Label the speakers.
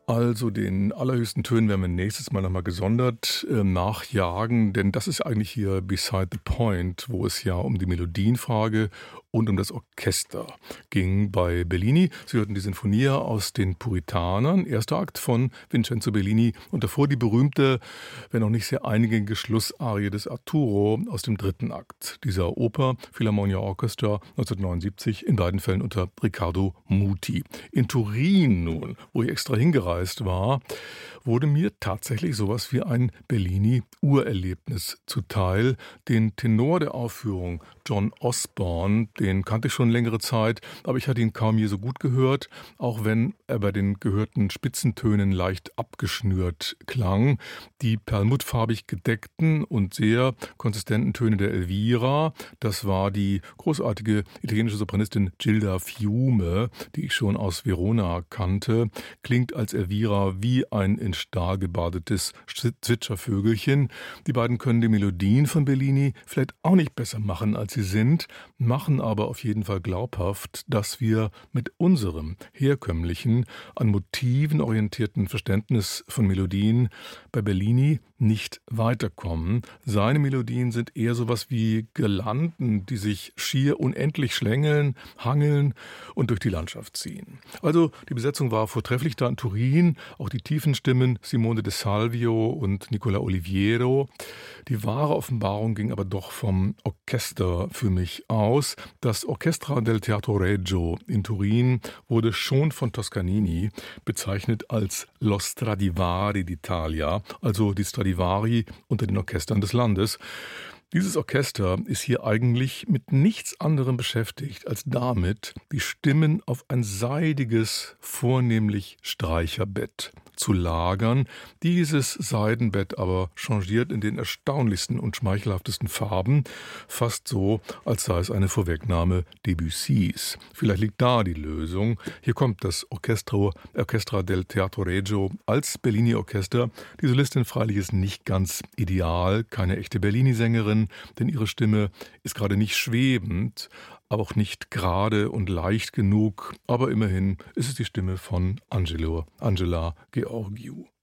Speaker 1: Also den allerhöchsten Tönen werden wir nächstes Mal nochmal gesondert nachjagen, denn das ist eigentlich hier Beside the Point, wo es ja um die Melodienfrage und um das Orchester ging bei Bellini. Sie hörten die Sinfonia aus den Puritanern, erster Akt von Vincenzo Bellini und davor die berühmte, wenn auch nicht sehr eingängige Schlussarie des Arturo aus dem dritten Akt dieser Oper Philharmonia Orchestra 1979, in beiden Fällen unter Riccardo Muti. In Turin nun, wo ich extra hingereist war, wurde mir tatsächlich sowas wie ein Bellini-Urerlebnis zuteil. Den Tenor der Aufführung, John Osborne, den kannte ich schon längere Zeit, aber ich hatte ihn kaum je so gut gehört, auch wenn er bei den gehörten Spitzentönen leicht abgeschnürt klang. Die perlmuttfarbig gedeckten und sehr konsistenten Töne der Elvira, das war die großartige italienische Sopranistin Gilda Fiume, die ich schon aus Verona kannte, klingt als Elvira wie ein in Stahl gebadetes Zwitschervögelchen. Die beiden können die Melodien von Bellini vielleicht auch nicht besser machen, als sie sind, machen aber auf jeden Fall glaubhaft, dass wir mit unserem herkömmlichen, an Motiven orientierten Verständnis von Melodien bei Bellini nicht weiterkommen. Seine Melodien sind eher sowas wie Girlanden, die sich schier unendlich schlängeln, hangeln und durch die Landschaft ziehen. Also die Besetzung war vortrefflich da in Turin, auch die tiefen Stimmen Simone de Salvio und Nicola Oliviero. Die wahre Offenbarung ging aber doch vom Orchester für mich aus. Das Orchestra del Teatro Regio in Turin wurde schon von Toscanini bezeichnet als Lo Stradivari d'Italia, also die Stradivari unter den Orchestern des Landes. Dieses Orchester ist hier eigentlich mit nichts anderem beschäftigt, als damit, die Stimmen auf ein seidiges, vornehmlich Streicherbett zu lagern. Dieses Seidenbett aber changiert in den erstaunlichsten und schmeichelhaftesten Farben, fast so, als sei es eine Vorwegnahme Debussys. Vielleicht liegt da die Lösung. Hier kommt das Orchestra del Teatro Regio als Bellini-Orchester. Die Solistin freilich ist nicht ganz ideal, keine echte Bellini-Sängerin, denn ihre Stimme ist gerade nicht schwebend, aber auch nicht gerade und leicht genug. Aber immerhin ist es die Stimme von Angela Gheorghiu.